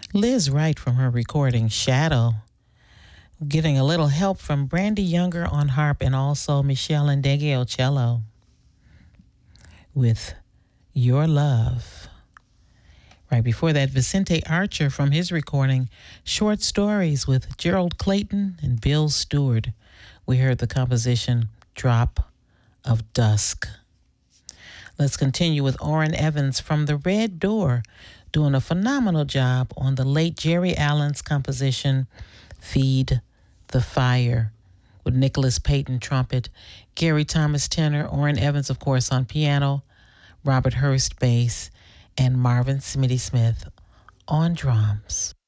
Liz Wright from her recording Shadow, getting a little help from Brandy Younger on harp and also Michelle Ndege cello with Your Love. Right before that, Vicente Archer from his recording Short Stories with Gerald Clayton and Bill Stewart. We heard the composition Drop of Dusk. Let's continue with Orrin Evans from The Red Door, doing a phenomenal job on the late Jerry Allen's composition Feed the Fire, with Nicholas Payton trumpet, Gary Thomas tenor, Orrin Evans, of course, on piano, Robert Hurst bass, and Marvin Smitty Smith on drums.